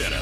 Center.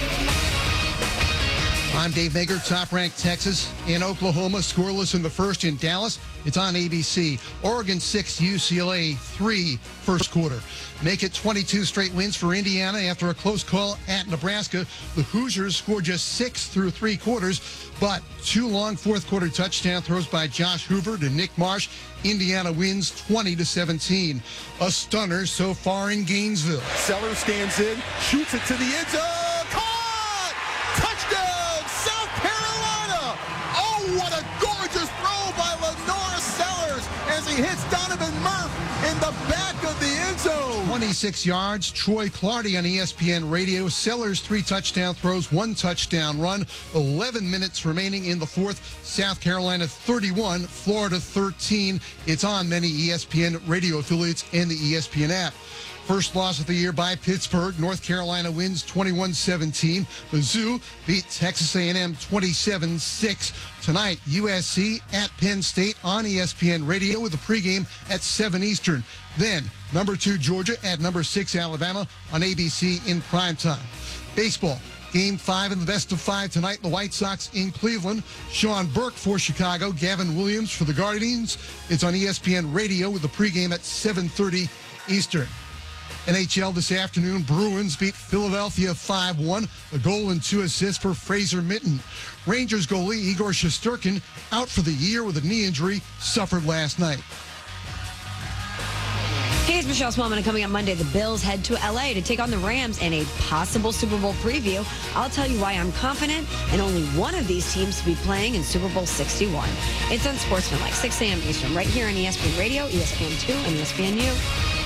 I'm Dave Mager. Top-ranked Texas and Oklahoma scoreless in the first in Dallas. It's on ABC. Oregon 6, UCLA 3 first quarter. Make it 22 straight wins for Indiana after a close call at Nebraska. The Hoosiers scored just 6 through 3 quarters, but 2 long fourth-quarter touchdown throws by Josh Hoover to Nick Marsh. Indiana wins 20-17. A stunner so far in Gainesville. Sellers stands in, shoots it to the end zone. Caught! Touchdown, South Carolina! Oh, what a gorgeous throw by Lenora Sellers as he hits Donovan Murph in the back of the end zone. 26 yards. Troy Clardy on ESPN Radio. Sellers 3 touchdown throws, 1 touchdown run. 11 minutes remaining in the fourth. South Carolina 31, Florida 13. It's on many ESPN radio affiliates and the ESPN app. First loss of the year by Pittsburgh. North Carolina wins 21-17. Mizzou beat Texas A&M 27-6. Tonight, USC at Penn State on ESPN Radio with a pregame at 7 Eastern. Then, number 2 Georgia at number 6 Alabama on ABC in primetime. Baseball. Game 5 in the best of 5 tonight. The White Sox in Cleveland. Sean Burke for Chicago. Gavin Williams for the Guardians. It's on ESPN Radio with the pregame at 7:30 Eastern. NHL this afternoon, Bruins beat Philadelphia 5-1. A goal and 2 assists for Fraser Minten. Rangers goalie Igor Shesterkin out for the year with a knee injury suffered last night. Hey, it's Michelle Smallman, and coming up Monday, the Bills head to L.A. to take on the Rams in a possible Super Bowl preview. I'll tell you why I'm confident in only one of these teams to be playing in Super Bowl 61. It's on Sportsman, like 6 a.m. Eastern, right here on ESPN Radio, ESPN2, and ESPNU.